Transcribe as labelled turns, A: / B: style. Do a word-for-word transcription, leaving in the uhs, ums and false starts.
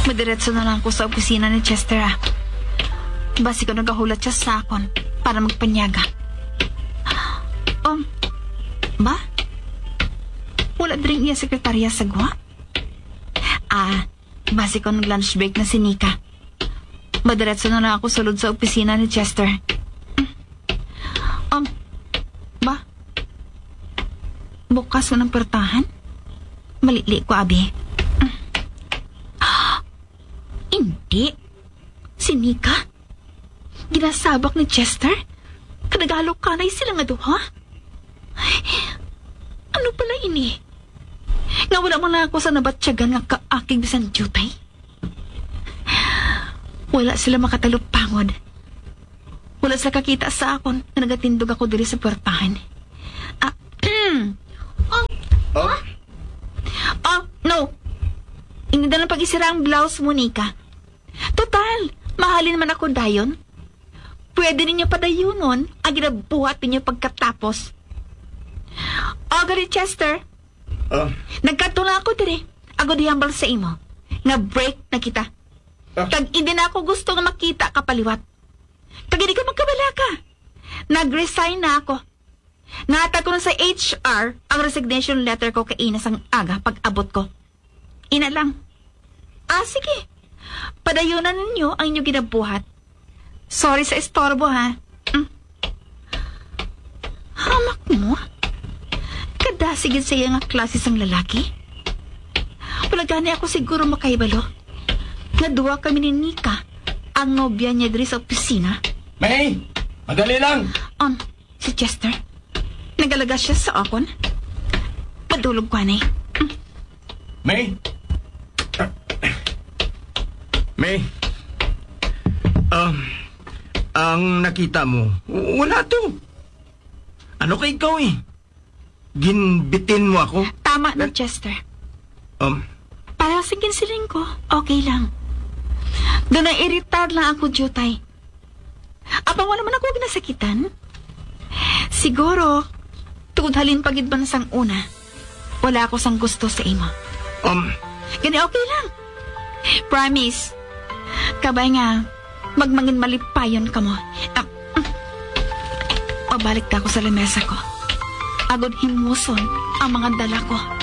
A: Madiretso na lang ko sa opisina ni Chester ah. Basi ko nagahulat siya sa akon para magpanyaga. Um, ba? Wala din iya sekretarya sa gwa? Ah, basi ko nag-lunch break na si Nika. Madiretso na lang ako sulod sa opisina ni Chester. Um, ba? Bukas ko ng pertahan? Malili ko, abi. Hindi. Si Nika? Ginasabak ni Chester? Kanagalok ka na sila nga duha? Ay, ano pala ini? Nga wala mo na ako sa nabatsyagan nga kaakig bisan jutay? Wala sila makatalupangod. Wala sila kakita sa akon na nagatindog ako diri sa puwertahan. Ah, oh,
B: Oh?
A: huh? Oh, no. Hindi na lang pag-isira ang blouse mo, Nika. Total, mahalin man ako dayon. Pwede ninyo padayunon ang ginabuhat ninyo pagkatapos. O, gali, Chester.
B: Oh?
A: Nagkatula ako dire. Ako dihambal sa imo. Nga break na kita.
B: Ah.
A: Kag hindi na ako gusto nga makita kapaliwat. Kag hindi ka magkabala ka. Nag-resign na ako. Nahatag ko na sa H R ang resignation letter ko kay Ina sang aga pag-abot ko. Ina lang. Ah, sige. Padayunan ninyo ang inyong ginabuhat. Sorry sa estorbo, ha? Mm. Hamak mo? Kadasigid sa iya nga klase sang lalaki? Wala gani ako siguro makaibalo. Naduwa kami ni Nika, ang nobya niya diri sa opisina.
B: May! Madali lang!
A: On, si Chester. Nagalaga siya sa akon. Padulog ko, anay. Mm.
B: May! May! Um, ang nakita mo, wala to. Ano kay ikaw eh? Ginbitin mo ako?
A: Tama na, Chester.
B: Um,
A: Para sa ginsiling ko, okay lang. Doon na iritar lang ako, Jutay. Apang wala man ako ginasakitan. Siguro, tungod halin pagid ba na sang una, wala ako sang gusto sa imo.
B: um,
A: Gani okay lang. Promise. Kabay nga, magmangin malipayon ka mo. Ah, mm. Pabalik ka ako sa lamesa ko. Agod himuson ang mga dala ko.